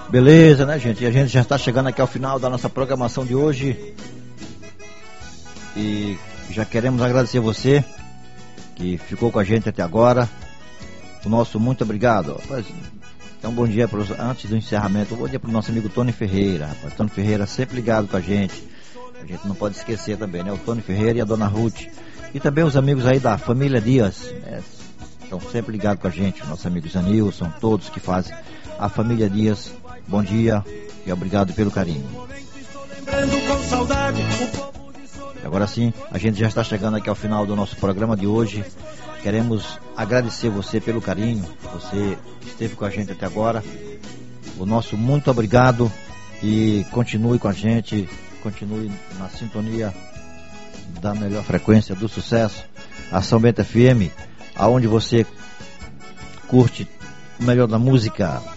Beleza, né, gente? E a gente já está chegando aqui ao final da nossa programação de hoje. E já queremos agradecer você que ficou com a gente até agora. O nosso muito obrigado. Então, bom dia antes do encerramento. Bom dia para o nosso amigo Tony Ferreira. Rapaz. Tony Ferreira sempre ligado com a gente. A gente não pode esquecer também, né? O Tony Ferreira e a Dona Ruth. E também os amigos aí da família Dias, né? Estão sempre ligados com a gente. Nossos amigos Anilson, todos que fazem a família Dias. Bom dia e obrigado pelo carinho. Agora sim, a gente já está chegando aqui ao final do nosso programa de hoje. Queremos agradecer você pelo carinho, você que esteve com a gente até agora. O nosso muito obrigado e continue com a gente, continue na sintonia da melhor frequência do sucesso, a São Bento FM, aonde você curte o melhor da música.